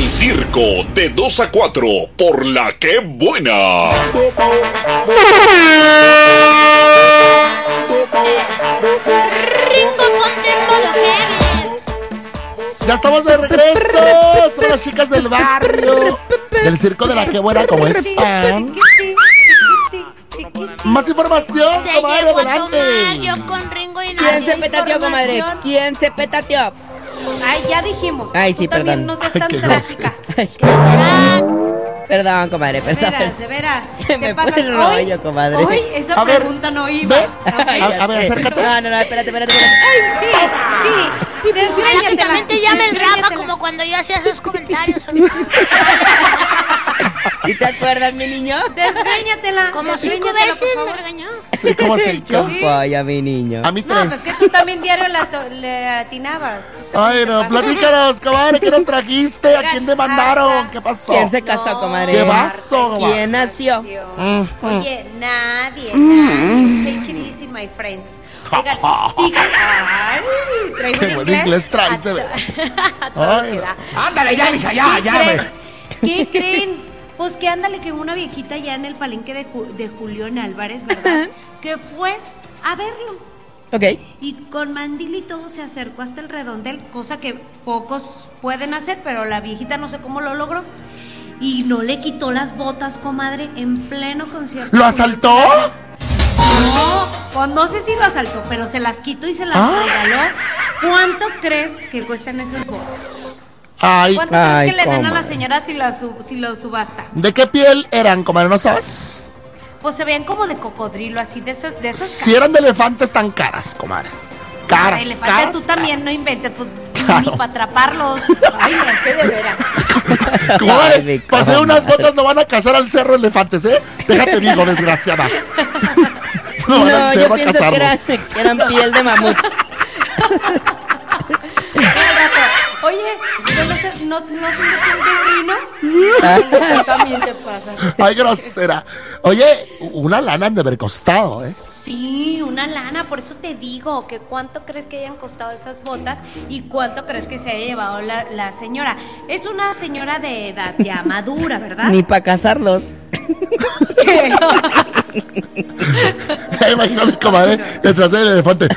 El circo de 2 a 4 por La Que Buena. Ringo, ponte en modo heavy. Ya estamos de regreso. Son las chicas del barrio del circo de La Que Buena. ¿Cómo están? Más información, Se comadre, llegó a adelante. tomar yo con Ringo y ¿Quién se Nancy. petateó, comadre? ¿Quién se petateó? Ay, ya dijimos. Ay, Tú sí, también perdón. no seas tan Qué trágica. Perdón, comadre, De perdón. veras, de veras. Se ¿Qué me pasa? fue el rollo, comadre. Hoy esa A ver, pregunta no iba. ve. Ok. A ver, acércate. No, espérate. Sí, Prácticamente ya me el rama desgréñatela. como cuando yo hacía esos comentarios. ¿Y te acuerdas, mi niño? Desgréñatela. Como 5 desgréñatela, por veces favor. me regañó. Sí, ¿cómo se Yo polla, mi niño. A mí No, pues 3. que tú también diario le atinabas. Ay, no, platícanos, comadre, ¿qué nos trajiste? ¿A quién demandaron? ¿Qué pasó? ¿Quién se casó, comadre? ¿Qué pasó, comadre? ¿Quién nació? Oye, nadie. Take it easy, my friends. Oigan, ay, traigo Qué un buen inglés traes, de veras. Ay, Ándale ya, mija, ya, ¿Qué creen? Pues que ándale, que una viejita ya en el palenque de Julián Álvarez, ¿verdad? Que fue a verlo. Ok. Y con mandil y todo se acercó hasta el redondel, cosa que pocos pueden hacer, pero la viejita no sé cómo lo logró. Y no le quitó las botas, comadre, en pleno concierto. ¿Lo asaltó? No, pues no sé si lo asaltó, pero se las quitó y se las regaló. ¿Cuánto crees que cuestan esas botas? Ay, ¿Cuánto crees que le dan a la comadre. señora si lo subasta? ¿de qué piel eran, comadre? ¿No sabes? Pues se veían como de cocodrilo, así de esas Si eran de elefantes tan caras, comadre. Caras, elefante, caras. tú también no inventes, pues Claro. ni para atraparlos. Ay, no sé de veras. Ay, Comadre, mi pasé comadre. unas botas, no van a cazar al cerro elefantes, ¿eh? Déjate digo, desgraciada. No van No, al yo cerro a pienso cazarlos. que eran piel de mamut. Oye, ¿no se rino? También te pasa. Ay, grosera. Oye, una lana han de haber costado, ¿eh? Sí, una lana, por eso te digo que cuánto crees que hayan costado esas botas y cuánto crees que se haya llevado la señora. Es una señora de edad ya madura, ¿verdad? Ni para casarlos. Ya imagino a mi comadre detrás del elefante.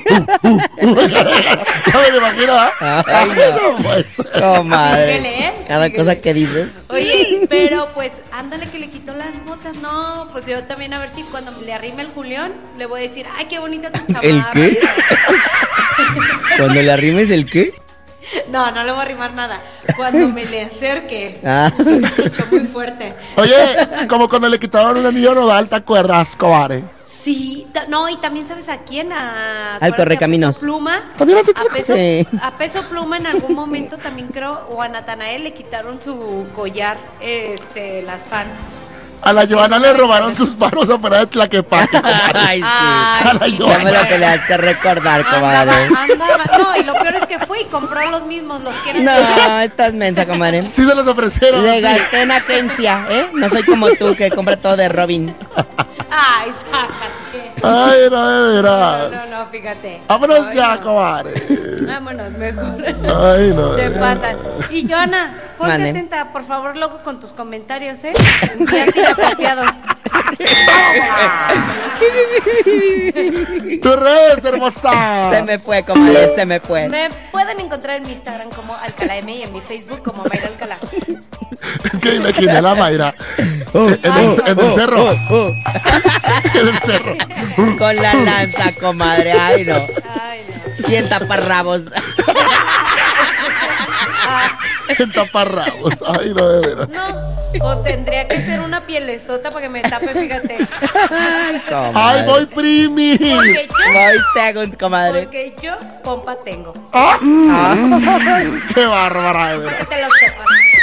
Ya me lo imagino, ¿ah? Ay, no. Pues. Comadre. Síguele, Cada síguele. cosa que dices. Oye, pero pues ándale que le quitó las botas. No, pues yo también a ver si cuando le arrime el Julián le voy a decir, ay, qué bonita tu chamarra. ¿El qué? Cuando le arrimes el qué. No, no le voy a arrimar nada. Cuando me le acerque. Ah. Se escuchó muy fuerte. Oye, como cuando le quitaron un anillo nodal, ¿te acuerdas, comadre? Sí, no, y también sabes a quién, Al Correcaminos. A Peso Pluma. También a ti te- Sí. A Peso Pluma en algún momento también creo, o a Natanael le quitaron su collar, las fans. A la Giovanna le robaron sus paros afuera de Tlaquepaque, comadre. Ay, sí. A la Ya me Giovanna. lo que le has que recordar, Andaba, comadre. no, y lo peor es que fue y compró los mismos, los que eran. No, estás mensa, comadre. Sí se los ofrecieron. Le sí. gasté en agencia, ¿eh? No soy como tú que compra todo de Robin. Ay, sácate. Ay, no, de veras. No, fíjate. Vámonos Ay, ya, no. comadre. Vámonos, mejor. Ay, no. Se pasan. Y Jonah, ponte Mande. atenta, por favor, luego con tus comentarios, ¿eh? Días inapropiados. Tus redes, hermosa. Se me fue, comadre, se me fue. Me pueden encontrar en mi Instagram como Alcalá M y en mi Facebook como Mayra Alcalá. Es que imaginé a la Mayra en el cerro. En el cerro. Con la lanza, comadre. Ay, no. Ay, no. ¿Quién taparrabos? En taparrabos. Ay, no, de veras. No, pues tendría que ser una pielesota para que me tape, fíjate. Ay, voy primi. Porque yo, Voy seconds, comadre. porque yo pompa tengo. Ah. Qué bárbara, de Para que veras. te lo sepas.